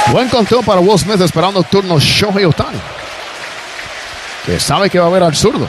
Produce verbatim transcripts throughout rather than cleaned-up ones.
Buen conteo para Will Smith esperando el turno Shohei Ohtani, que sabe que va a ver al zurdo.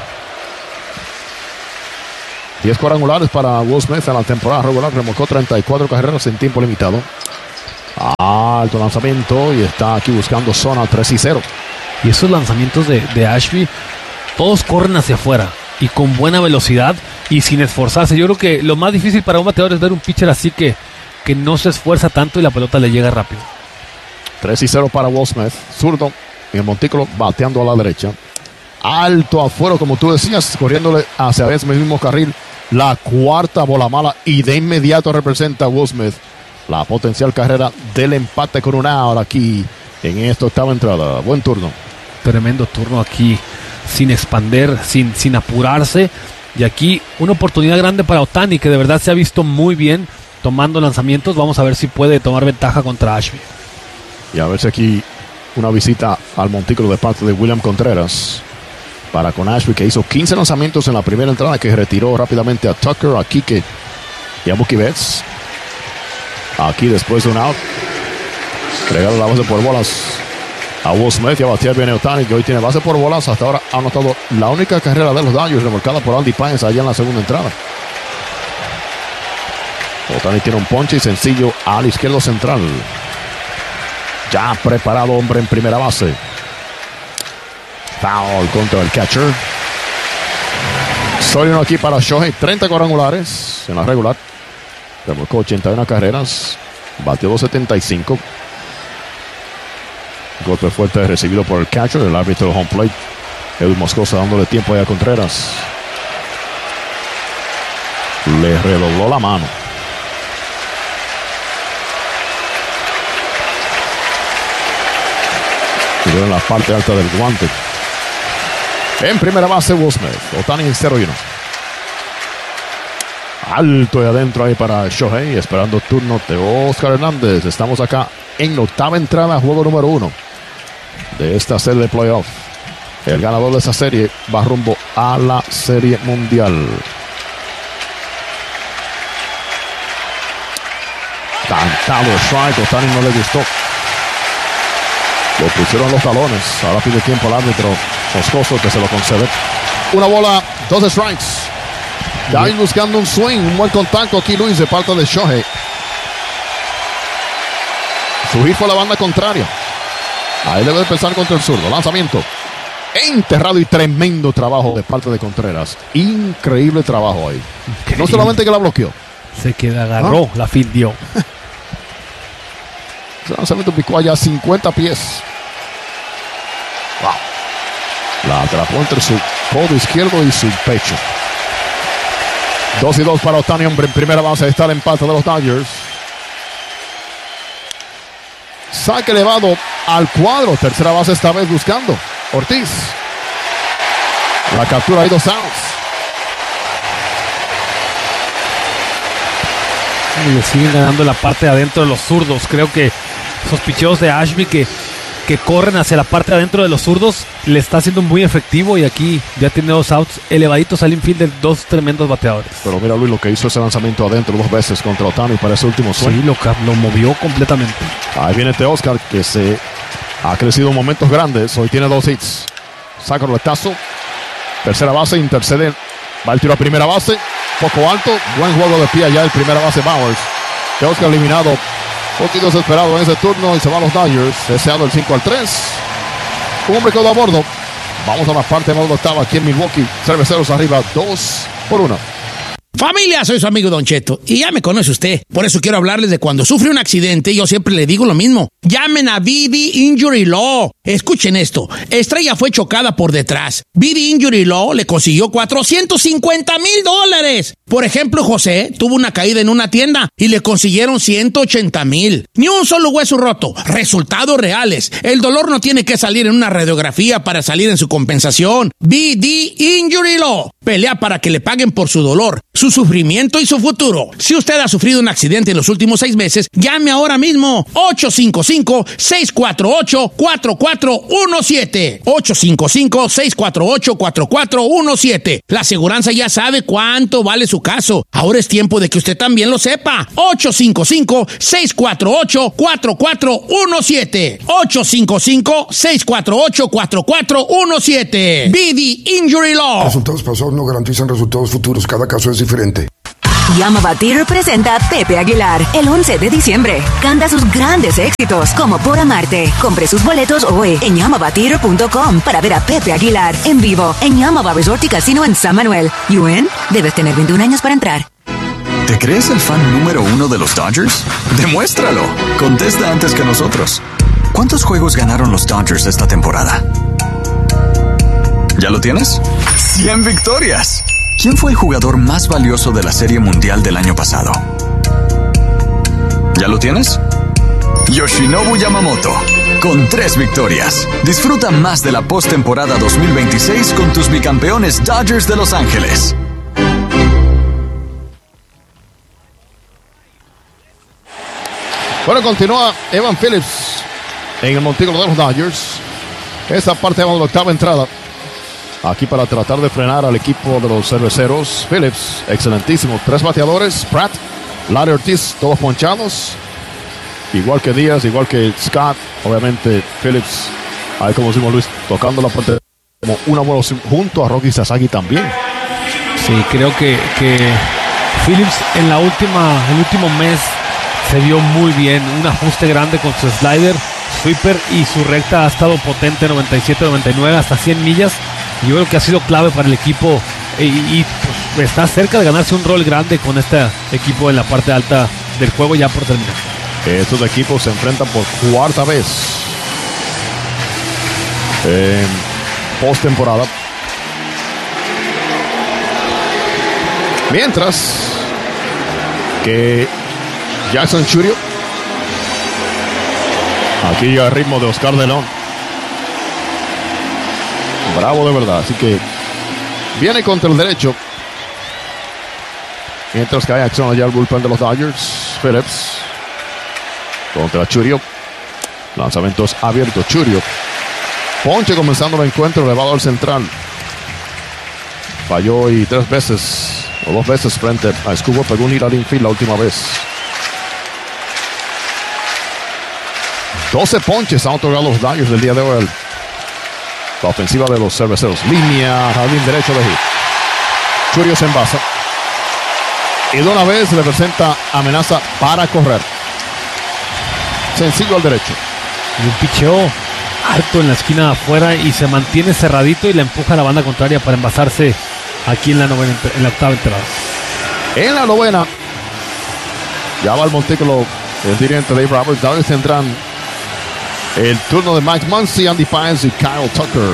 diez cuadrangulares para Will Smith en la temporada regular. Remolcó treinta y cuatro carreras en tiempo limitado. Alto lanzamiento y está aquí buscando zona tres y cero. Y esos lanzamientos de, de Ashby, todos corren hacia afuera y con buena velocidad y sin esforzarse. Yo creo que lo más difícil para un bateador es ver un pitcher así que, que no se esfuerza tanto y la pelota le llega rápido. tres y cero para Will Smith. Zurdo en el montículo bateando a la derecha. Alto afuera, como tú decías, corriéndole hacia ese mismo carril. La cuarta bola mala y de inmediato representa a Will Smith la potencial carrera del empate con una hora aquí en esta octava entrada. Buen turno. Tremendo turno aquí, sin expander, sin, sin apurarse. Y aquí una oportunidad grande para Ohtani, que de verdad se ha visto muy bien tomando lanzamientos. Vamos a ver si puede tomar ventaja contra Ashby. Y a ver si aquí una visita al montículo de parte de William Contreras para con Ashby, que hizo quince lanzamientos en la primera entrada, que retiró rápidamente a Tucker, a Kike y a Mookie Betts. Aquí después de un out, regala la base por bolas a Will Smith y a batear viene Ohtani, que hoy tiene base por bolas. Hasta ahora ha anotado la única carrera de los Dodgers, remolcada por Andy Páez allá en la segunda entrada. Ohtani tiene un ponche y sencillo al izquierdo central. Ya preparado, hombre en primera base. Foul contra el catcher. Sólido aquí para Shohei, treinta cuadrangulares en la regular. Remolcó ochenta y una carreras, batió dos setenta y cinco. Golpe fuerte recibido por el catcher, el árbitro de home plate, Edwin Moscoso, dándole tiempo ahí a Contreras. Le redobló la mano. Tiró en la parte alta del guante. En primera base, Will Smith. Ohtani en cero y uno. Alto y adentro ahí para Shohei, esperando turno de Oscar Hernández. Estamos acá en la octava entrada, juego número uno de esta serie de playoff. El ganador de esa serie va rumbo a la Serie Mundial. Cantado strike, Ohtani no le gustó. Lo pusieron los talones. Ahora pide tiempo al árbitro Moscoso, que se lo concede. Una bola, dos strikes. Ya ahí buscando un swing, un buen contacto aquí Luis de parte de Shohei. Subir por la banda contraria. Ahí debe de pensar contra el zurdo. Lanzamiento enterrado y tremendo trabajo de parte de Contreras. Increíble trabajo ahí. Increíble. No solamente que la bloqueó, se queda, agarró, ¿ah? La fildió. Ese lanzamiento picó allá a cincuenta pies. Wow. La atrapó entre su codo izquierdo y su pecho. dos y dos para Ohtani, hombre en primera base. Está el empate de los Dodgers. Saque elevado al cuadro. Tercera base esta vez buscando Ortiz. La captura hay dos outs. Y le siguen ganando la parte de adentro de los zurdos. Creo que esos picheos de Ashby que, que corren hacia la parte de adentro de los zurdos le está haciendo muy efectivo. Y aquí ya tiene dos outs elevaditos al infield de dos tremendos bateadores. Pero mira Luis lo que hizo ese lanzamiento adentro dos veces contra Ohtani para ese último swing. Sí, lo, lo movió completamente. Ahí viene este Oscar, que se ha crecido en momentos grandes. Hoy tiene dos hits. Saca el roletazo. Tercera base, intercede. Va el tiro a primera base. Poco alto. Buen juego de pie allá el primera base Bowers. Este Oscar eliminado. Poquito desesperado en ese turno y se van los Dodgers. Deseado el cinco al tres. Un hombre quedó a bordo. Vamos a la parte más octava aquí en Milwaukee. Cerveceros arriba dos por uno. Familia, soy su amigo Don Cheto y ya me conoce usted. Por eso quiero hablarles de cuando sufre un accidente. Yo siempre le digo lo mismo. Llamen a B D Injury Law. Escuchen esto. Estrella fue chocada por detrás. B D Injury Law le consiguió cuatrocientos cincuenta mil dólares. Por ejemplo, José tuvo una caída en una tienda y le consiguieron ciento ochenta mil. Ni un solo hueso roto. Resultados reales. El dolor no tiene que salir en una radiografía para salir en su compensación. B D Injury Law. Pelea para que le paguen por su dolor. Su su sufrimiento y su futuro. Si usted ha sufrido un accidente en los últimos seis meses, llame ahora mismo ocho cinco cinco, seis cuatro ocho, cuatro cuatro uno siete. ocho cinco cinco, seis cuatro ocho, cuatro cuatro uno siete. La aseguranza ya sabe cuánto vale su caso. Ahora es tiempo de que usted también lo sepa. ocho cinco cinco, seis cuatro ocho, cuatro cuatro uno siete. ocho cinco cinco, seis cuatro ocho, cuatro cuatro uno siete. B D Injury Law. Resultados pasados no garantizan resultados futuros. Cada caso es diferente. Llama Batir presenta a Pepe Aguilar el once de diciembre. Canta sus grandes éxitos como Por Amarte. Compre sus boletos hoy en llama batir punto com para ver a Pepe Aguilar en vivo en Yamaba Resort y Casino en San Manuel. ¿U N? Debes tener veintiún años para entrar. ¿Te crees el fan número uno de los Dodgers? Demuéstralo. Contesta antes que nosotros. ¿Cuántos juegos ganaron los Dodgers esta temporada? ¿Ya lo tienes? ¡cien victorias! ¿Quién fue el jugador más valioso de la Serie Mundial del año pasado? ¿Ya lo tienes? Yoshinobu Yamamoto, con tres victorias. Disfruta más de la postemporada dos mil veintiséis con tus bicampeones Dodgers de Los Ángeles. Bueno, continúa Evan Phillips en el montículo de los Dodgers. Esa parte de la octava entrada. Aquí para tratar de frenar al equipo de los cerveceros. Phillips, excelentísimo. Tres bateadores. Pratt, Larry Ortiz, todos ponchados. Igual que Díaz, igual que Scott. Obviamente, Phillips, ahí como decimos Luis, tocando la parte como una bola junto a Rocky Sasaki también. Sí, creo que, que Phillips en la última, el último mes se vio muy bien. Un ajuste grande con su slider, sweeper y su recta ha estado potente, noventa y siete, noventa y nueve, hasta cien millas. Yo creo que ha sido clave para el equipo y, y pues, está cerca de ganarse un rol grande con este equipo en la parte alta del juego ya por terminar. Estos equipos se enfrentan por cuarta vez en postemporada. Mientras que Jackson Chourio aquí al ritmo de Oscar de León. Bravo de verdad, así que viene contra el derecho. Mientras que hay acción allá al bullpen de los Dodgers. Phillips contra Chourio. Lanzamientos abiertos. Chourio. Ponche comenzando el encuentro, elevado al central. Falló y tres veces o dos veces frente a Escobar. Pegó un hit al infield la última vez. doce ponches han otorgado los Dodgers del día de hoy. La ofensiva de los cerveceros. Línea, jardín derecho de hit. Chourio se envasa. Y de una vez representa amenaza para correr. Sencillo al derecho. Y un picheo alto en la esquina de afuera y se mantiene cerradito y le empuja a la banda contraria para envasarse aquí en la novena, en la octava entrada. En la novena ya va el montículo el dirigente Dave Roberts. Dodgers tendrán el turno de Mike Muncy, Andy Páez y Kyle Tucker.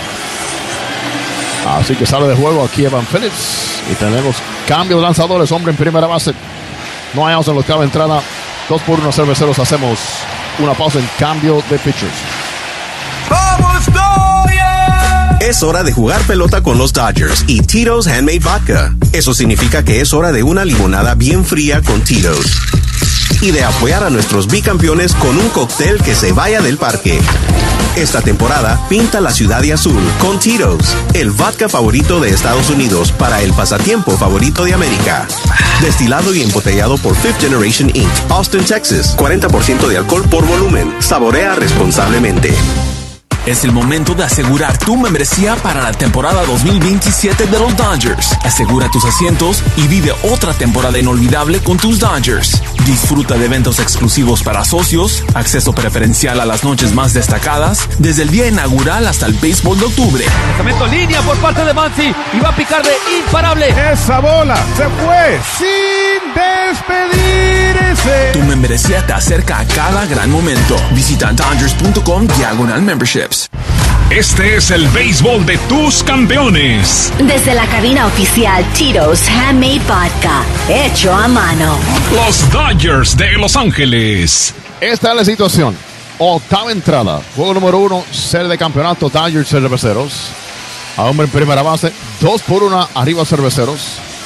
Así que sale de juego aquí Evan Phillips. Y tenemos cambio de lanzadores. Hombre en primera base. No hay outs en la octava entrada. Dos por uno cerveceros. Hacemos una pausa en cambio de pitchers. ¡Vamos, Dodgers! Es hora de jugar pelota con los Dodgers y Tito's Handmade Vodka. Eso significa que es hora de una limonada bien fría con Tito's. Y de apoyar a nuestros bicampeones con un cóctel que se vaya del parque. Esta temporada, pinta la ciudad de azul con Tito's, el vodka favorito de Estados Unidos para el pasatiempo favorito de América. Destilado y embotellado por Fifth Generation incorporated. Austin, Texas. cuarenta por ciento de alcohol por volumen. Saborea responsablemente. Es el momento de asegurar tu membresía para la temporada dos mil veintisiete de los Dodgers. Asegura tus asientos y vive otra temporada inolvidable con tus Dodgers. Disfruta de eventos exclusivos para socios, acceso preferencial a las noches más destacadas, desde el día inaugural hasta el béisbol de octubre. Lanzamiento línea por parte de Muncy y va a picar de imparable. Esa bola se fue sin despedirse. Tu membresía te acerca a cada gran momento. Visita Dodgers punto com diagonal memberships. Este es el béisbol de tus campeones. Desde la cabina oficial Tito's Handmade Vodka, hecho a mano. Los Dodgers de Los Ángeles. Esta es la situación. Octava entrada. Juego número uno. Serie de campeonato. Dodgers cerveceros. A hombre en primera base. Dos por una arriba cerveceros.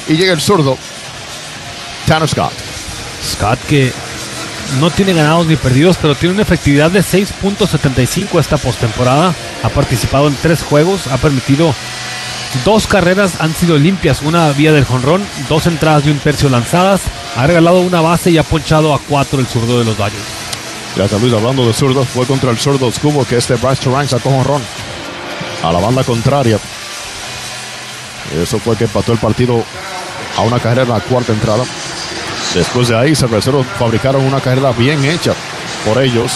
Y llega el zurdo, Tanner Scott. Scott que no tiene ganados ni perdidos, pero tiene una efectividad de seis punto setenta y cinco esta postemporada. Ha participado en tres juegos, ha permitido dos carreras, han sido limpias, una vía del jonrón, dos entradas y un tercio lanzadas. Ha regalado una base y ha ponchado a cuatro el zurdo de los Dodgers. Gracias, Luis. Hablando de zurdos, fue contra el zurdo Scubo que este Bryce Terang sacó jonrón a la banda contraria. Eso fue que empató el partido a una carrera en la cuarta entrada. Después de ahí, Cerveceros fabricaron una carrera bien hecha por ellos.